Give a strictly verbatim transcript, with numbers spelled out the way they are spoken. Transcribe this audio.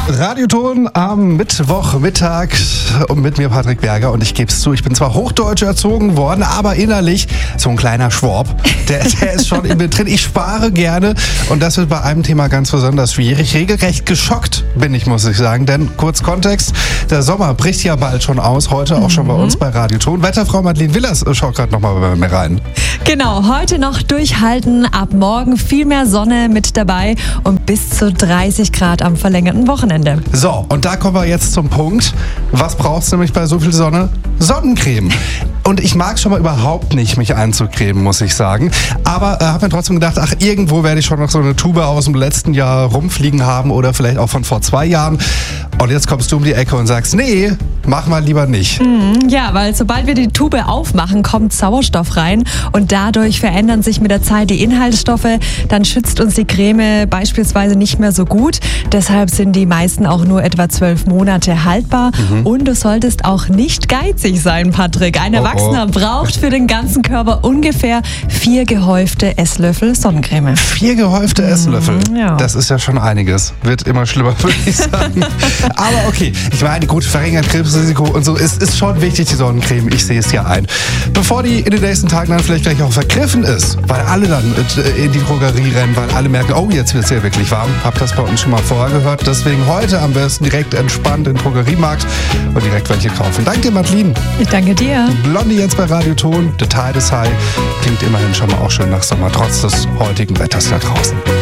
Radioton am Mittwochmittag und mit mir Patrick Berger, und ich gebe es zu, ich bin zwar hochdeutsch erzogen worden, aber innerlich so ein kleiner Schwab, der, der ist schon in mir drin. Ich spare gerne und das wird bei einem Thema ganz besonders schwierig. Regelrecht geschockt bin ich, muss ich sagen, denn kurz Kontext, der Sommer bricht ja bald schon aus, heute auch schon bei uns bei Radioton. Wetterfrau Madeleine Willers schaut gerade nochmal bei mir rein. Genau, heute noch durchhalten, ab morgen viel mehr Sonne mit dabei und bis zu dreißig Grad am verlängerten Wochenende. So, und da kommen wir jetzt zum Punkt. Was brauchst du nämlich bei so viel Sonne? Sonnencreme. Und ich mag schon mal überhaupt nicht, mich einzucremen, muss ich sagen. Aber äh, habe mir trotzdem gedacht, ach, irgendwo werde ich schon noch so eine Tube aus dem letzten Jahr rumfliegen haben oder vielleicht auch von vor zwei Jahren. Und jetzt kommst du um die Ecke und sagst, nee, mach mal lieber nicht. Mm, ja, weil sobald wir die Tube aufmachen, kommt Sauerstoff rein und dadurch verändern sich mit der Zeit die Inhaltsstoffe. Dann schützt uns die Creme beispielsweise nicht mehr so gut. Deshalb sind die meisten auch nur etwa zwölf Monate haltbar. Mhm. Und du solltest auch nicht geizig sein, Patrick. Ein Erwachsener oh, oh. braucht für den ganzen Körper ungefähr vier gehäufte Esslöffel Sonnencreme. Vier gehäufte Esslöffel? Mm, ja. Das ist ja schon einiges. Wird immer schlimmer, würde ich sagen. Aber okay, ich meine, gut, verringert Krebsrisiko und so, es ist schon wichtig, die Sonnencreme, ich sehe es ja ein. Bevor die in den nächsten Tagen dann vielleicht gleich auch vergriffen ist, weil alle dann in die Drogerie rennen, weil alle merken, oh, jetzt wird es ja wirklich warm. Habt das bei uns schon mal vorher gehört. Deswegen heute am besten direkt entspannt in den Drogeriemarkt und direkt welche kaufen. Danke dir, Madeleine. Ich danke dir. Blondie jetzt bei Radioton, The Tide is High. Klingt immerhin schon mal auch schön nach Sommer, trotz des heutigen Wetters da draußen.